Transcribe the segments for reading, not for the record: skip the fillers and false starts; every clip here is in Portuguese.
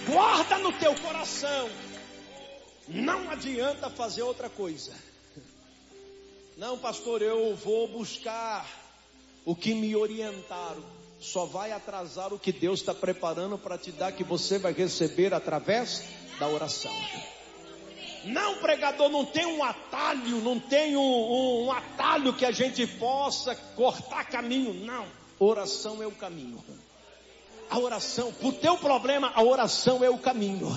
Guarda no teu coração. Não adianta fazer outra coisa. Não, pastor, eu vou buscar o que me orientaram. Só vai atrasar o que Deus está preparando para te dar, que você vai receber através da oração. Não, pregador, não tem um atalho, não tem um atalho que a gente possa cortar caminho. Não, oração é o caminho. A oração, por teu problema, a oração é o caminho.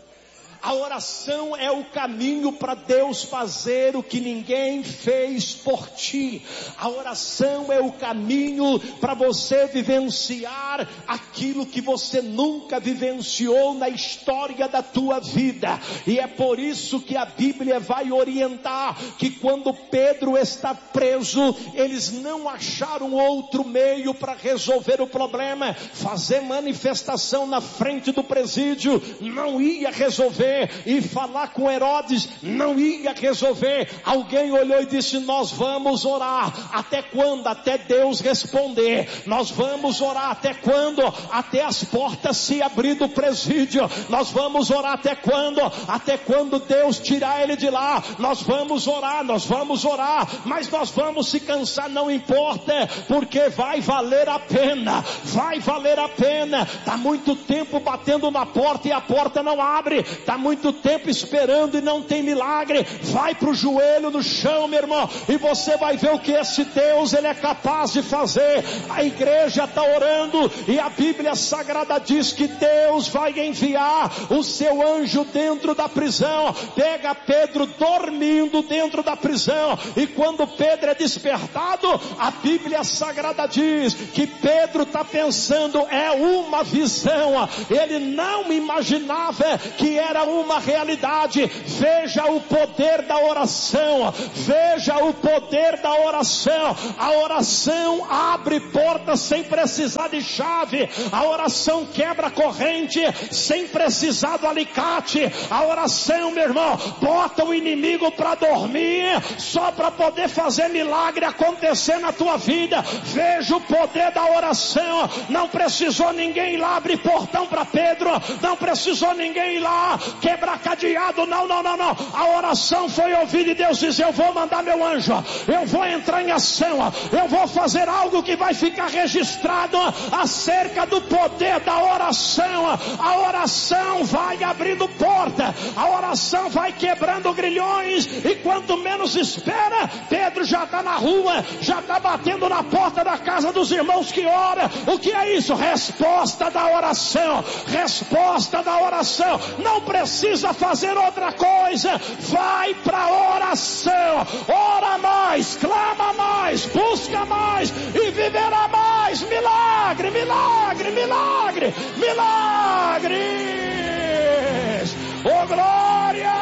A oração é o caminho para Deus fazer o que ninguém fez por ti. A oração é o caminho para você vivenciar aquilo que você nunca vivenciou na história da tua vida. E é por isso que a Bíblia vai orientar que quando Pedro está preso, eles não acharam outro meio para resolver o problema. Fazer manifestação na frente do presídio não ia resolver. E falar com Herodes não ia resolver. Alguém olhou e disse: nós vamos orar. Até quando? Até Deus responder. Nós vamos orar até quando? Até as portas se abrir do presídio. Nós vamos orar até quando? Até quando Deus tirar ele de lá. Nós vamos orar, mas nós vamos se cansar, não importa, porque vai valer a pena. Vai valer a pena. Está muito tempo batendo na porta e a porta não abre. Está muito tempo esperando e não tem milagre. Vai pro joelho no chão, meu irmão, e você vai ver o que esse Deus, ele é capaz de fazer. A igreja está orando e a Bíblia Sagrada diz que Deus vai enviar o seu anjo dentro da prisão. Pega Pedro dormindo dentro da prisão, e quando Pedro é despertado, a Bíblia Sagrada diz que Pedro está pensando, é uma visão. Ele não imaginava que era uma realidade. Veja o poder da oração. Veja o poder da oração. A oração abre portas sem precisar de chave. A oração quebra corrente sem precisar do alicate. A oração, meu irmão, bota o inimigo para dormir só para poder fazer milagre acontecer na tua vida. Veja o poder da oração. Não precisou ninguém ir lá abrir portão para Pedro. Não precisou ninguém ir lá quebrar cadeado, não. A oração foi ouvida e Deus diz: eu vou mandar meu anjo, eu vou entrar em ação, eu vou fazer algo que vai ficar registrado acerca do poder da oração. A oração vai abrindo porta, a oração vai quebrando grilhões, e quanto menos espera, Pedro já está na rua, já está batendo na porta da casa dos irmãos que ora. O que é isso? Resposta da oração. Resposta da oração. Não precisa fazer outra coisa. Vai para a oração. Ora mais, clama mais, busca mais e viverá mais. Milagre, milagre, milagre, milagres. Oh, glória!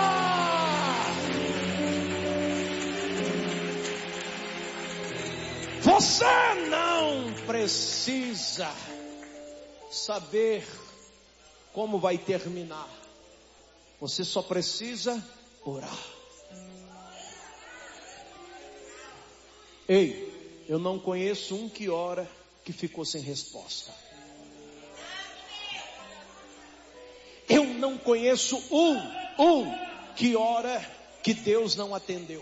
Você não precisa saber como vai terminar. Você só precisa orar. Ei, eu não conheço um que ora que ficou sem resposta. Eu não conheço um que ora que Deus não atendeu.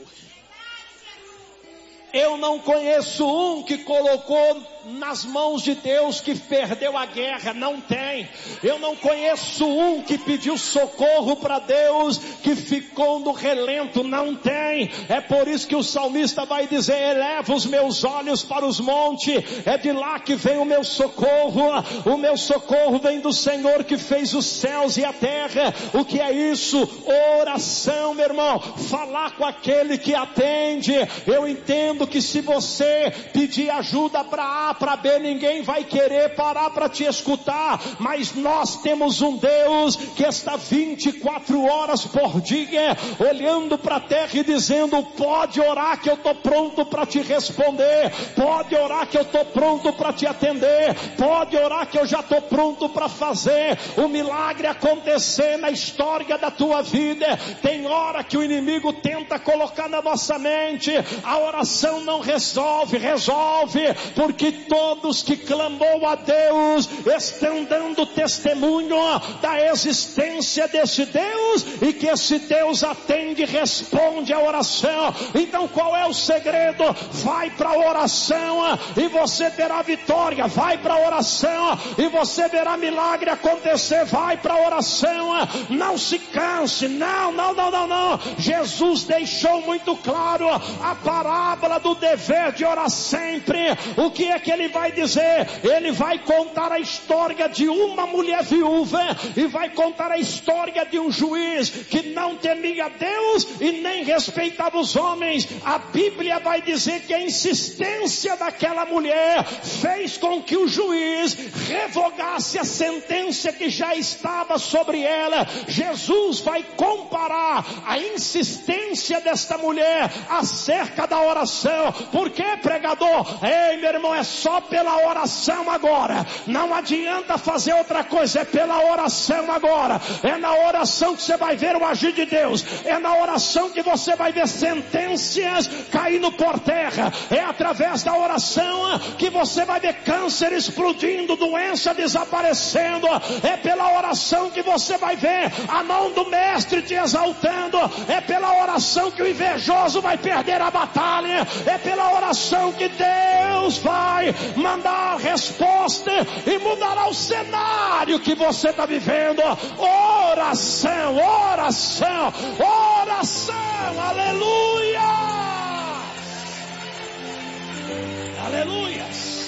Eu não conheço um que colocou nas mãos de Deus que perdeu a guerra. Não tem. Eu não conheço um que pediu socorro para Deus que ficou no relento. Não tem. É por isso que o salmista vai dizer: eleva os meus olhos para os montes, é de lá que vem o meu socorro. O meu socorro vem do Senhor que fez os céus e a terra. O que é isso? Oração, meu irmão. Falar com aquele que atende. Eu entendo que se você pedir ajuda para A, para B, ninguém vai querer parar para te escutar, mas nós temos um Deus que está 24 horas por dia olhando para a terra e dizendo: pode orar que eu estou pronto para te responder, pode orar que eu estou pronto para te atender, pode orar que eu já estou pronto para fazer o milagre acontecer na história da tua vida. Tem hora que o inimigo tenta colocar na nossa mente: a oração não resolve, porque todos que clamou a Deus estão dando testemunho da existência desse Deus, e que esse Deus atende e responde a oração. Então qual é o segredo? Vai para a oração e você terá vitória. Vai para a oração e você verá milagre acontecer. Vai para a oração, não se canse. Não. Jesus deixou muito claro a parábola do dever de orar sempre. O que é que ele vai dizer? Ele vai contar a história de uma mulher viúva e vai contar a história de um juiz que não temia Deus e nem respeitava os homens. A Bíblia vai dizer que a insistência daquela mulher fez com que o juiz revogasse a sentença que já estava sobre ela. Jesus vai comparar a insistência desta mulher acerca da oração. Por que, pregador? Ei, meu irmão, é só pela oração agora. Não adianta fazer outra coisa, é pela oração agora. É na oração que você vai ver o agir de Deus. É na oração que você vai ver sentenças caindo por terra. É através da oração que você vai ver câncer explodindo, doença desaparecendo. É pela oração que você vai ver a mão do mestre te exaltando. É pela oração que o invejoso vai perder a batalha. É pela oração que Deus vai mandar a resposta e mudará o cenário que você está vivendo. Oração, oração, oração. Aleluia, aleluia,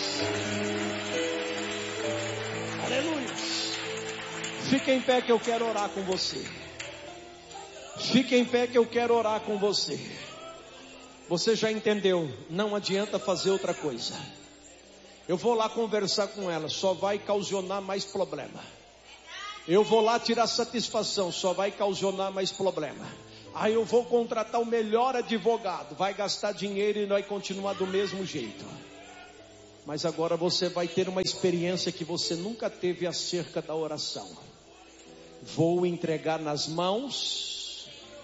aleluia. Fique em pé que eu quero orar com você. Fique em pé que eu quero orar com você. Você já entendeu? Não adianta fazer outra coisa. Eu vou lá conversar com ela, só vai ocasionar mais problema. Eu vou lá tirar satisfação, só vai ocasionar mais problema. Aí eu vou contratar o melhor advogado, vai gastar dinheiro e vai continuar do mesmo jeito. Mas agora você vai ter uma experiência que você nunca teve acerca da oração. Vou entregar nas mãos.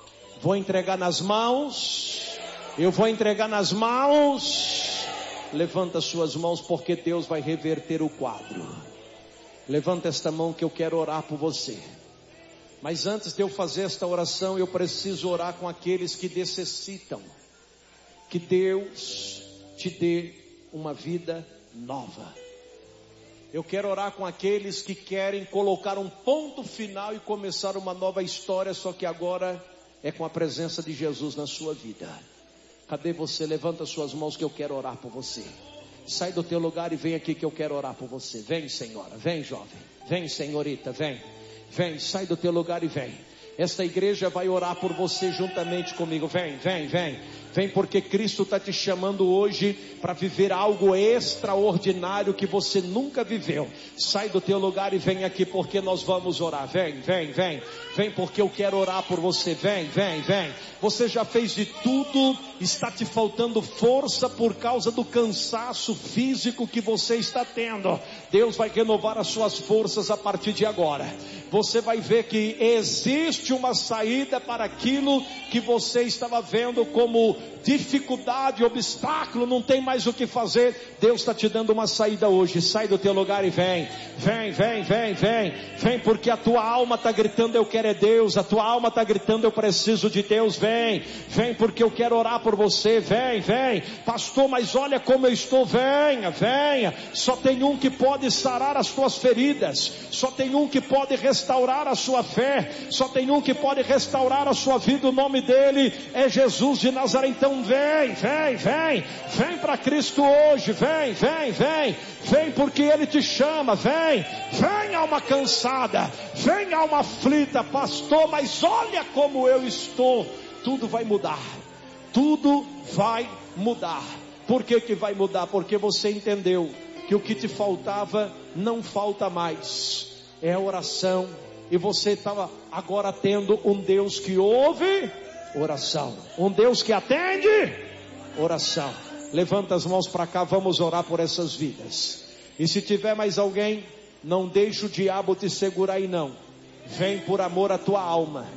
Eu vou entregar nas mãos. Levanta suas mãos, porque Deus vai reverter o quadro. Levanta esta mão que eu quero orar por você. Mas antes de eu fazer esta oração, eu preciso orar com aqueles que necessitam que Deus te dê uma vida nova. Eu quero orar com aqueles que querem colocar um ponto final e começar uma nova história, só que agora é com a presença de Jesus na sua vida. Cadê você? Levanta suas mãos que eu quero orar por você. Sai do teu lugar e vem aqui que eu quero orar por você. Vem, senhora, vem, jovem. Vem, senhorita, vem. Vem, sai do teu lugar e vem. Esta igreja vai orar por você juntamente comigo. Vem, vem, vem. Vem, porque Cristo está te chamando hoje para viver algo extraordinário que você nunca viveu. Sai do teu lugar e vem aqui, porque nós vamos orar. Vem, vem, vem. Vem, porque eu quero orar por você. Vem, vem, vem. Você já fez de tudo, está te faltando força por causa do cansaço físico que você está tendo. Deus vai renovar as suas forças a partir de agora. Você vai ver que existe uma saída para aquilo que você estava vendo como dificuldade, obstáculo, não tem mais o que fazer. Deus está te dando uma saída hoje. Sai do teu lugar e vem. Vem, vem, vem, vem. Vem, porque a tua alma está gritando, eu quero é Deus. A tua alma está gritando, eu preciso de Deus. Vem, vem, porque eu quero orar por você. Vem, vem. Pastor, mas olha como eu estou. Venha, venha. Só tem um que pode sarar as tuas feridas. Só tem um que pode restaurar a sua fé. Só tem um que pode restaurar a sua vida. O nome dele é Jesus de Nazaré. Então vem, vem, vem. Vem para Cristo hoje. Vem, vem, vem. Vem, porque Ele te chama. Vem, vem, alma cansada. Vem, alma aflita. Pastor, mas olha como eu estou. Tudo vai mudar. Tudo vai mudar. Por que que vai mudar? Porque você entendeu que o que te faltava não falta mais. É a oração. E você estava agora tendo um Deus que ouve oração. Um Deus que atende oração. Levanta as mãos para cá, vamos orar por essas vidas. E se tiver mais alguém, não deixe o diabo te segurar aí não. Vem por amor à tua alma.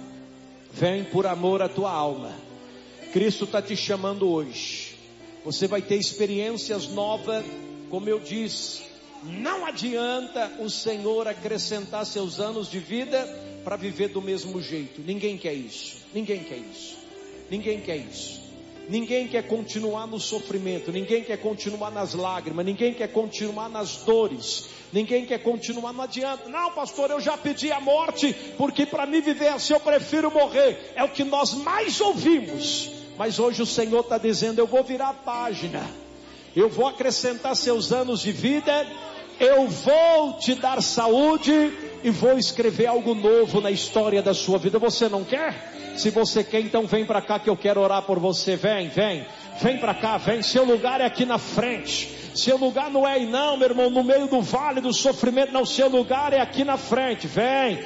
Vem por amor à tua alma. Cristo está te chamando hoje. Você vai ter experiências novas Como eu disse, não adianta o Senhor acrescentar seus anos de vida para viver do mesmo jeito. Ninguém quer isso. Ninguém quer isso. Ninguém quer isso. Ninguém quer continuar no sofrimento. Ninguém quer continuar nas lágrimas. Ninguém quer continuar nas dores. Ninguém quer continuar, não adianta. Não, pastor, eu já pedi a morte, porque para mim viver assim eu prefiro morrer. É o que nós mais ouvimos. Mas hoje o Senhor está dizendo, eu vou virar a página. Eu vou acrescentar seus anos de vida. Eu vou te dar saúde e vou escrever algo novo na história da sua vida. Você não quer? Se você quer, então vem para cá que eu quero orar por você. Vem para cá, vem. Seu lugar é aqui na frente. Seu lugar não é aí não, meu irmão, no meio do vale do sofrimento, não. Seu lugar é aqui na frente. Vem,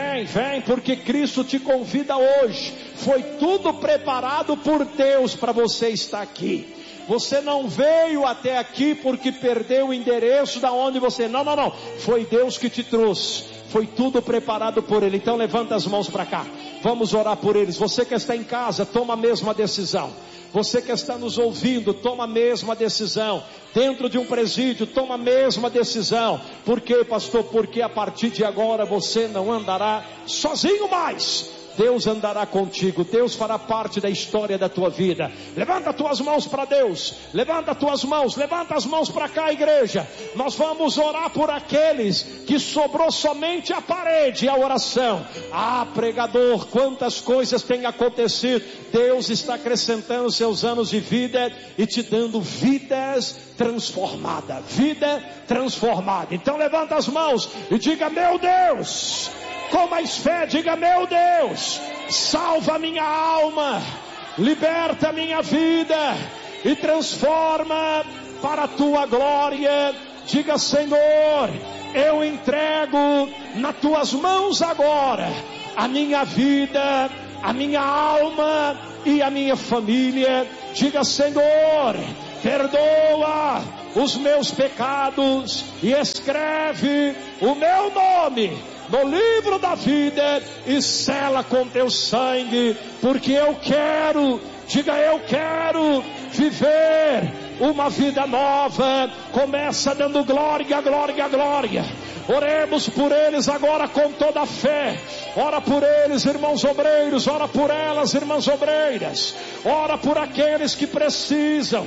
porque Cristo te convida hoje. Foi tudo preparado por Deus para você estar aqui. Você não veio até aqui porque perdeu o endereço da onde você... Não. Foi Deus que te trouxe. Foi tudo preparado por Ele. Então levanta as mãos para cá. Vamos orar por eles. Você que está em casa, toma a mesma decisão. Você que está nos ouvindo, toma a mesma decisão. Dentro de um presídio, toma a mesma decisão. Por quê, pastor? Porque a partir de agora você não andará sozinho mais. Deus andará contigo. Deus fará parte da história da tua vida. Levanta as tuas mãos para Deus. Levanta as tuas mãos. Levanta as mãos para cá, igreja. Nós vamos orar por aqueles que sobrou somente a parede e a oração. Ah, pregador, quantas coisas têm acontecido. Deus está acrescentando seus anos de vida e te dando vidas transformadas. Vida transformada. Então levanta as mãos e diga, meu Deus, com mais fé, diga, meu Deus, salva minha alma, liberta minha vida e transforma para a tua glória. Diga, Senhor, eu entrego nas tuas mãos agora a minha vida, a minha alma e a minha família. Diga, Senhor, perdoa os meus pecados e escreve o meu nome no livro da vida e sela com teu sangue, porque eu quero, diga, eu quero viver uma vida nova. Começa dando glória, glória, glória. Oremos por eles agora com toda a fé. Ora por eles, irmãos obreiros. Ora por elas, irmãs obreiras. Ora por aqueles que precisam.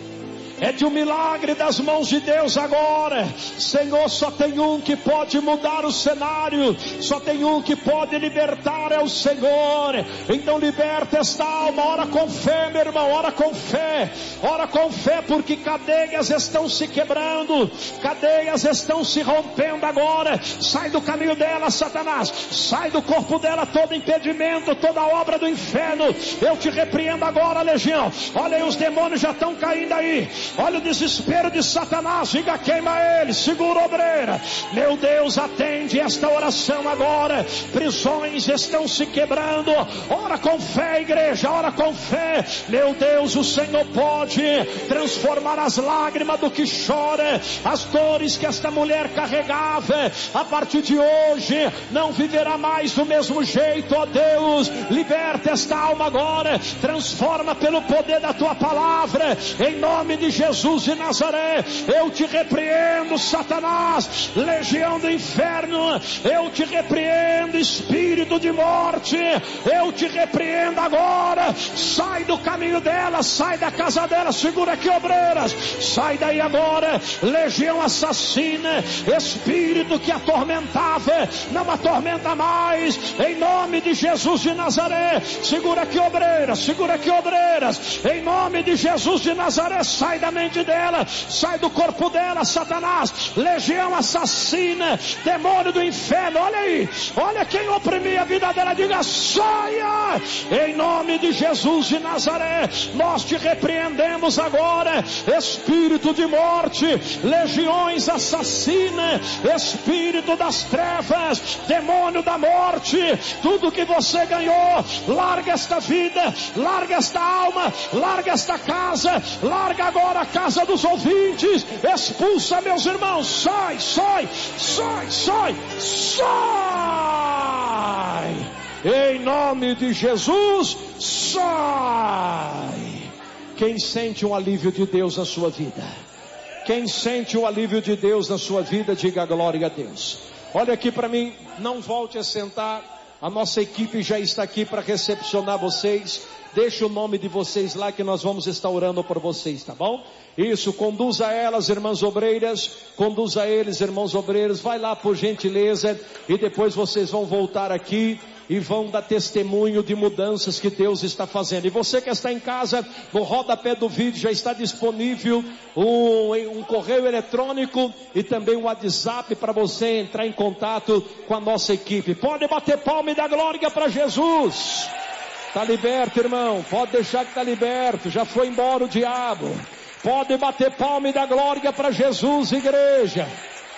É de um milagre das mãos de Deus agora. Senhor, só tem um que pode mudar o cenário. Só tem um que pode libertar, é o Senhor. Então liberta esta alma. Ora com fé, meu irmão, ora com fé. Ora com fé, porque cadeias estão se quebrando. Cadeias estão se rompendo agora. Sai do caminho dela, Satanás. Sai do corpo dela todo impedimento, toda obra do inferno. Eu te repreendo agora, legião. Olha aí, os demônios já estão caindo aí. Olha o desespero de Satanás. Diga, queima ele, segura a obreira. Meu Deus, atende esta oração agora. Prisões estão se quebrando. Ora com fé, igreja, ora com fé. Meu Deus, o Senhor pode transformar as lágrimas do que chora, as dores que esta mulher carregava. A partir de hoje não viverá mais do mesmo jeito. Ó Deus, liberta esta alma agora. Transforma pelo poder da tua palavra, em nome de Jesus de Nazaré. Eu te repreendo, Satanás, legião do inferno. Eu te repreendo, espírito de morte. Eu te repreendo agora. Sai do caminho dela, sai da casa dela. Segura aqui, obreiras. Sai daí agora, legião assassina, espírito que atormentava, não atormenta mais, em nome de Jesus de Nazaré. Segura aqui, obreiras, segura aqui, obreiras, em nome de Jesus de Nazaré. Sai da mente dela, sai do corpo dela, Satanás, legião assassina, demônio do inferno. Olha aí, olha quem oprimia a vida dela. Diga, saia, em nome de Jesus de Nazaré. Nós te repreendemos agora, espírito de morte, legiões assassinas, espírito das trevas, demônio da morte. Tudo que você ganhou, larga esta vida, larga esta alma, larga esta casa, larga agora a casa dos ouvintes. Expulsa, meus irmãos. Sai, sai, sai, sai, sai. Em nome de Jesus, sai. Quem sente um alívio de Deus na sua vida? Quem sente o alívio de Deus na sua vida, diga glória a Deus. Olha aqui para mim, não volte a sentar. A nossa equipe já está aqui para recepcionar vocês. Deixa o nome de vocês lá que nós vamos estar orando por vocês, tá bom? Isso, conduza elas, irmãs obreiras, conduza eles, irmãos obreiros, vai lá por gentileza, e depois vocês vão voltar aqui e vão dar testemunho de mudanças que Deus está fazendo. E você que está em casa, no rodapé do vídeo já está disponível um correio eletrônico e também um WhatsApp para você entrar em contato com a nossa equipe. Pode bater palma e dar glória para Jesus. Está liberto, irmão, pode deixar que está liberto, já foi embora o diabo. Pode bater palma e dar glória para Jesus, igreja.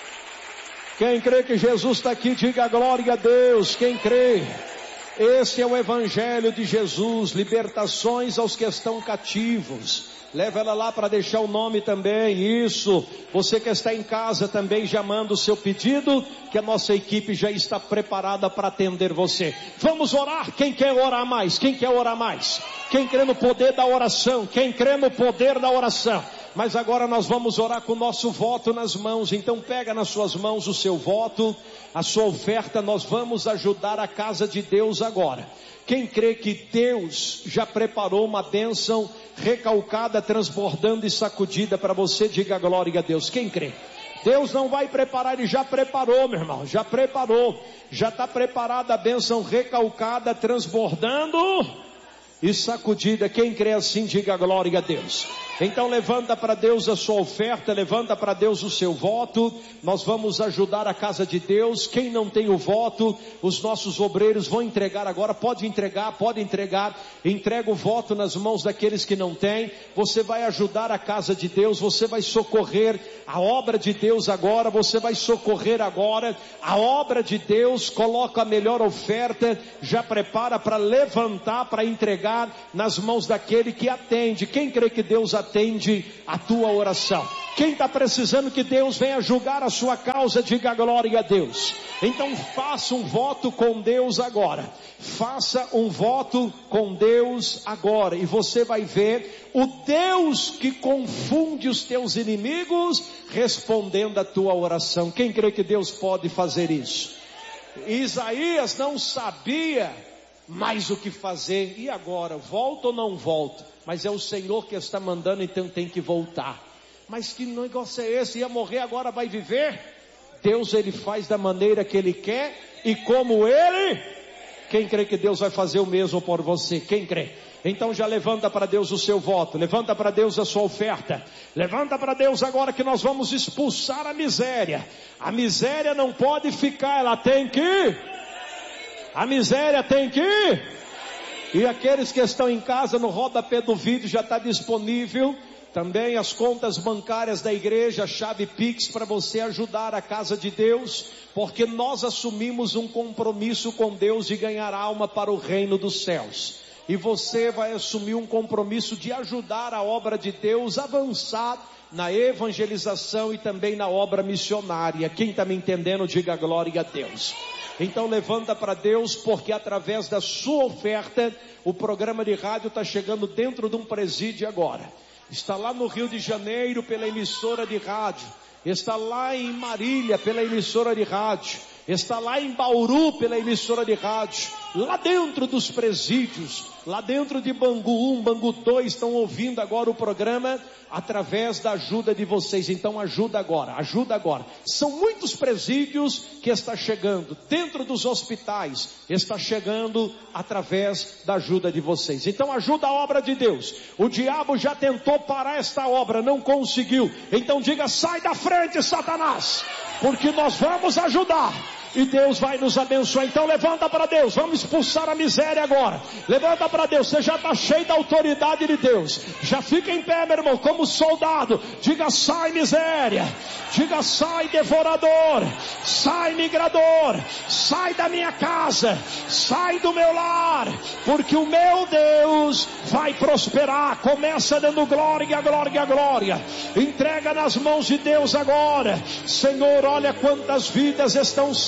Quem crê que Jesus está aqui, diga glória a Deus. Quem crê? Esse é o evangelho de Jesus, libertações aos que estão cativos. Leva ela lá para deixar o nome também, isso. Você que está em casa também já manda o seu pedido, que a nossa equipe já está preparada para atender você. Vamos orar, quem quer orar mais? Quem quer orar mais? Quem crê no poder da oração? Quem crê no poder da oração? Mas agora nós vamos orar com o nosso voto nas mãos. Então pega nas suas mãos o seu voto, a sua oferta. Nós vamos ajudar a casa de Deus agora. Quem crê que Deus já preparou uma bênção recalcada, transbordando e sacudida para você, diga glória a Deus. Quem crê? Deus não vai preparar, Ele já preparou, meu irmão, já preparou. Já está preparada a bênção recalcada, transbordando e sacudida. Quem crê assim, diga glória a Deus. Então levanta para Deus a sua oferta, levanta para Deus o seu voto. Nós vamos ajudar a casa de Deus. Quem não tem o voto, os nossos obreiros vão entregar agora. Pode entregar, entrega o voto nas mãos daqueles que não têm. Você vai ajudar a casa de Deus, você vai socorrer a obra de Deus agora, você vai socorrer agora a obra de Deus. Coloca a melhor oferta, já prepara para levantar, para entregar nas mãos daquele que atende. Quem crê que Deus atende a tua oração? Quem está precisando que Deus venha julgar a sua causa, diga glória a Deus. Então faça um voto com Deus agora. Faça um voto com Deus agora. E você vai ver o Deus que confunde os teus inimigos respondendo a tua oração. Quem crê que Deus pode fazer isso? Isaías não sabia mais o que fazer. E agora? Volta ou não volta? Mas é o Senhor que está mandando, então tem que voltar. Mas que negócio é esse? Ia morrer, agora vai viver? Deus, Ele faz da maneira que Ele quer e como Ele. Quem crê que Deus vai fazer o mesmo por você? Quem crê? Então já levanta para Deus o seu voto, levanta para Deus a sua oferta, levanta para Deus agora que nós vamos expulsar a miséria. A miséria não pode ficar, ela tem que ir. A miséria tem que ir. E aqueles que estão em casa, no rodapé do vídeo já está disponível também as contas bancárias da igreja, a chave Pix para você ajudar a casa de Deus, porque nós assumimos um compromisso com Deus de ganhar alma para o reino dos céus. E você vai assumir um compromisso de ajudar a obra de Deus a avançar na evangelização e também na obra missionária. Quem está me entendendo, diga glória a Deus. Então levanta para Deus, porque através da sua oferta, o programa de rádio está chegando dentro de um presídio agora. Está lá no Rio de Janeiro pela emissora de rádio. Está lá em Marília pela emissora de rádio. Está lá em Bauru pela emissora de rádio. Lá dentro dos presídios, lá dentro de Bangu 1, Bangu 2, estão ouvindo agora o programa através da ajuda de vocês. Então ajuda agora, ajuda agora. São muitos presídios que está chegando, dentro dos hospitais, está chegando através da ajuda de vocês. Então ajuda a obra de Deus. O diabo já tentou parar esta obra, não conseguiu. Então diga, sai da frente, Satanás, porque nós vamos ajudar. E Deus vai nos abençoar. Então levanta para Deus, vamos expulsar a miséria agora. Levanta para Deus, você já está cheio da autoridade de Deus. Já fica em pé, meu irmão, como soldado. Diga, sai miséria. Diga, sai devorador. Sai migrador. Sai da minha casa. Sai do meu lar. Porque o meu Deus vai prosperar. Começa dando glória, glória, glória. Entrega nas mãos de Deus agora. Senhor, olha quantas vidas estão sendo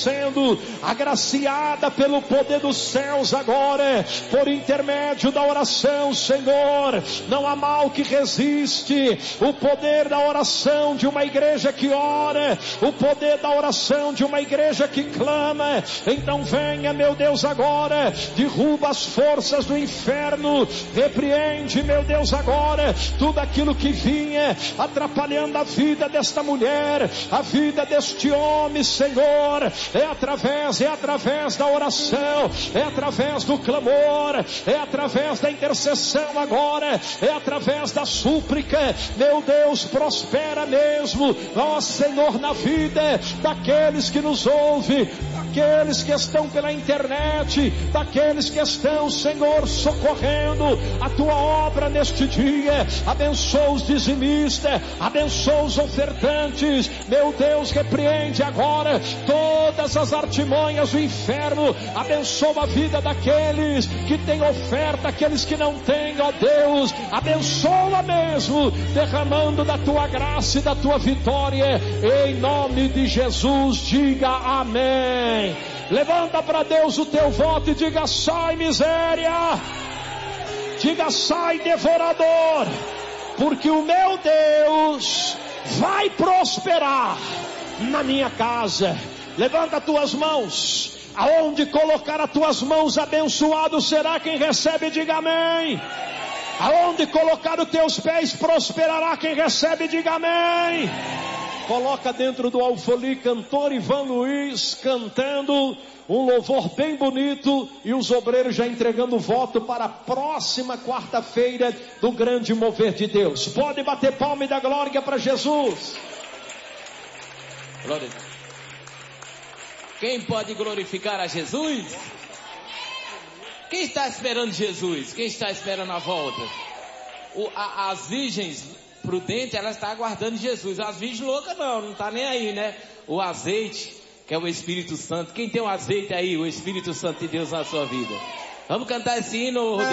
sendo agraciada pelo poder dos céus agora, por intermédio da oração, Senhor. Não há mal que resiste o poder da oração de uma igreja que ora, o poder da oração de uma igreja que clama. Então venha, meu Deus, agora, derruba as forças do inferno, repreende, meu Deus, agora, tudo aquilo que vinha atrapalhando a vida desta mulher, a vida deste homem, Senhor. É através da oração, é através do clamor, é através da intercessão agora, é através da súplica. Meu Deus, prospera mesmo, ó Senhor, na vida daqueles que nos ouvem, daqueles que estão pela internet, daqueles que estão, Senhor, socorrendo a tua obra neste dia. Abençoa os dizimistas, abençoa os ofertantes. Meu Deus, repreende agora todas as artimanhas do inferno. Abençoa a vida daqueles que têm oferta, aqueles que não têm, ó Deus. Abençoa mesmo, derramando da tua graça e da tua vitória, em nome de Jesus. Diga amém. Levanta para Deus o teu voto e diga: sai miséria, diga: sai devorador, porque o meu Deus vai prosperar na minha casa. Levanta as tuas mãos, aonde colocar as tuas mãos, abençoado será quem recebe, diga amém. Aonde colocar os teus pés, prosperará quem recebe, diga amém. Coloca dentro do alfoli cantor Ivan Luiz cantando um louvor bem bonito, e os obreiros já entregando o voto para a próxima quarta-feira do grande mover de Deus. Pode bater palma e dar glória para Jesus. Glória a Deus. Quem pode glorificar a Jesus? Quem está esperando Jesus? Quem está esperando a volta? As virgens prudentes, elas estão aguardando Jesus. As virgens loucas não está nem aí, né? O azeite, que é o Espírito Santo. Quem tem o azeite aí, o Espírito Santo de Deus na sua vida? Vamos cantar esse hino, Rodrigo.